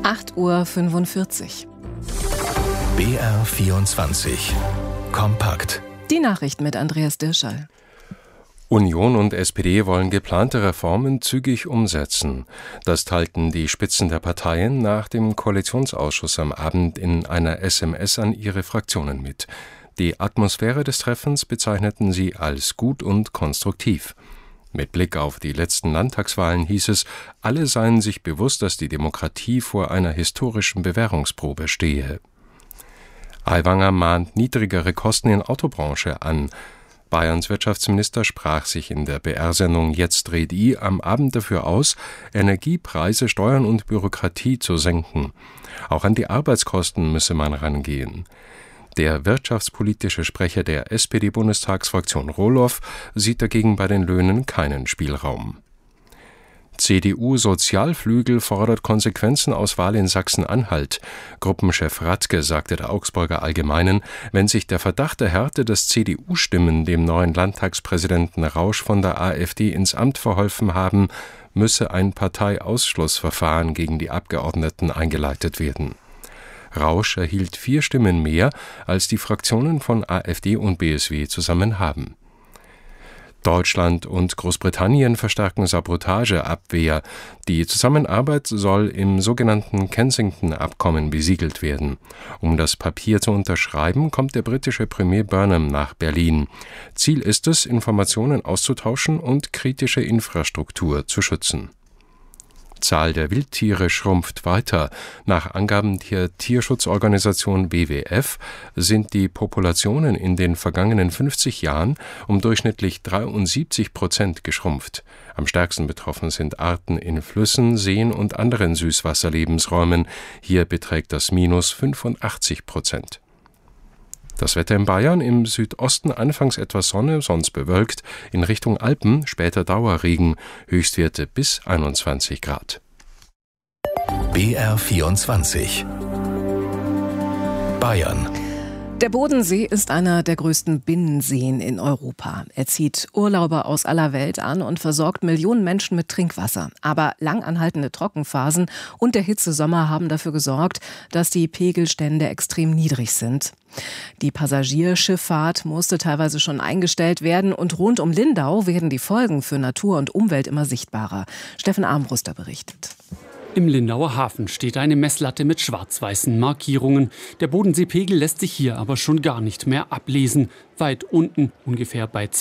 8:45 Uhr. BR24 Kompakt. Die Nachrichten mit Andreas Dirschall. Union und SPD wollen geplante Reformen zügig umsetzen. Das teilten die Spitzen der Parteien nach dem Koalitionsausschuss am Abend in einer SMS an ihre Fraktionen mit. Die Atmosphäre des Treffens bezeichneten sie als gut und konstruktiv. Mit Blick auf die letzten Landtagswahlen hieß es, alle seien sich bewusst, dass die Demokratie vor einer historischen Bewährungsprobe stehe. Aiwanger mahnt niedrigere Kosten in Autobranche an. Bayerns Wirtschaftsminister sprach sich in der BR-Sendung Jetzt dreht I am Abend dafür aus, Energiepreise, Steuern und Bürokratie zu senken. Auch an die Arbeitskosten müsse man rangehen. Der wirtschaftspolitische Sprecher der SPD-Bundestagsfraktion Rohloff sieht dagegen bei den Löhnen keinen Spielraum. CDU-Sozialflügel fordert Konsequenzen aus Wahl in Sachsen-Anhalt. Gruppenchef Radke sagte der Augsburger Allgemeinen, wenn sich der Verdacht erhärte, dass CDU-Stimmen dem neuen Landtagspräsidenten Rausch von der AfD ins Amt verholfen haben, müsse ein Parteiausschlussverfahren gegen die Abgeordneten eingeleitet werden. Rausch erhielt 4 Stimmen mehr, als die Fraktionen von AfD und BSW zusammen haben. Deutschland und Großbritannien verstärken Sabotageabwehr. Die Zusammenarbeit soll im sogenannten Kensington-Abkommen besiegelt werden. Um das Papier zu unterschreiben, kommt der britische Premier Burnham nach Berlin. Ziel ist es, Informationen auszutauschen und kritische Infrastruktur zu schützen. Zahl der Wildtiere schrumpft weiter. Nach Angaben der Tierschutzorganisation WWF sind die Populationen in den vergangenen 50 Jahren um durchschnittlich 73% geschrumpft. Am stärksten betroffen sind Arten in Flüssen, Seen und anderen Süßwasserlebensräumen. Hier beträgt das Minus 85%. Das Wetter in Bayern: im Südosten anfangs etwas Sonne, sonst bewölkt, in Richtung Alpen später Dauerregen, Höchstwerte bis 21 Grad. BR24 Bayern. Der Bodensee ist einer der größten Binnenseen in Europa. Er zieht Urlauber aus aller Welt an und versorgt Millionen Menschen mit Trinkwasser. Aber langanhaltende Trockenphasen und der Hitzesommer haben dafür gesorgt, dass die Pegelstände extrem niedrig sind. Die Passagierschifffahrt musste teilweise schon eingestellt werden und rund um Lindau werden die Folgen für Natur und Umwelt immer sichtbarer. Steffen Armbruster berichtet. Im Lindauer Hafen steht eine Messlatte mit schwarz-weißen Markierungen. Der Bodenseepegel lässt sich hier aber schon gar nicht mehr ablesen. Weit unten, ungefähr bei